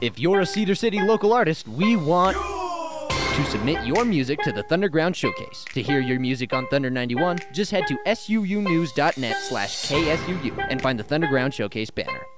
If you're a Cedar City local artist, we want to submit your music to the Thunderground Showcase. To hear your music on Thunder 91, just head to suunews.net/KSUU and find the Thunderground Showcase banner.